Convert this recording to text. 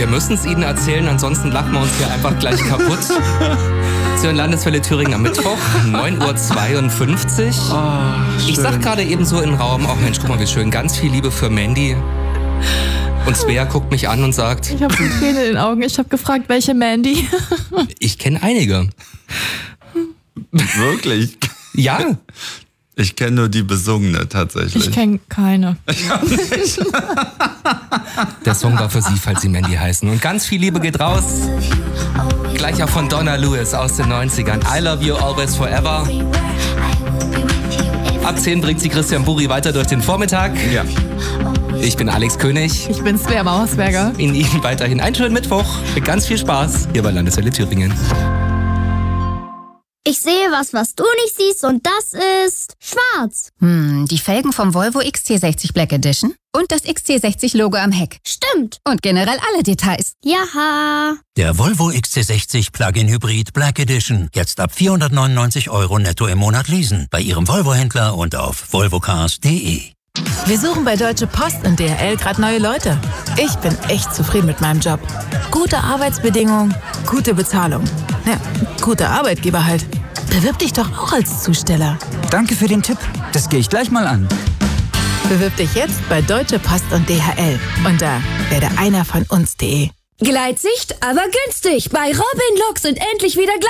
Wir müssen es Ihnen erzählen, ansonsten lachen wir uns hier einfach gleich kaputt. Zur Landeswelle Thüringen am Mittwoch, 9:52 Uhr. Oh, ich sag gerade eben so in den Raum, ach Mensch, guck mal, wie schön, ganz viel Liebe für Mandy. Und Svea guckt mich an und sagt... Ich habe Tränen in den Augen. Ich habe gefragt, welche Mandy? Ich kenne einige. Wirklich? Ja. Ich kenne nur die besungene tatsächlich. Ich kenne keine. Der Song war für Sie, falls Sie Mandy heißen. Und ganz viel Liebe geht raus. Gleich auch von Donna Lewis aus den 90ern. I love you always forever. Ab 10 bringt sie Christian Buri weiter durch den Vormittag. Ja. Ich bin Alex König. Ich bin Svea Mauersberger. Ihnen weiterhin einen schönen Mittwoch mit ganz viel Spaß hier bei Landeswelle Thüringen. Ich sehe was du nicht siehst und das ist schwarz. Die Felgen vom Volvo XC60 Black Edition und das XC60-Logo am Heck. Stimmt. Und generell alle Details. Jaha. Der Volvo XC60 Plug-in Hybrid Black Edition. Jetzt ab 499 € netto im Monat leasen. Bei Ihrem Volvo-Händler und auf volvocars.de. Wir suchen bei Deutsche Post und DHL gerade neue Leute. Ich bin echt zufrieden mit meinem Job. Gute Arbeitsbedingungen, gute Bezahlung. Ja, guter Arbeitgeber halt. Bewirb dich doch auch als Zusteller. Danke für den Tipp. Das gehe ich gleich mal an. Bewirb dich jetzt bei Deutsche Post und DHL unter werde einer von uns.de. Gleitsicht, aber günstig bei Robin Lux und endlich wieder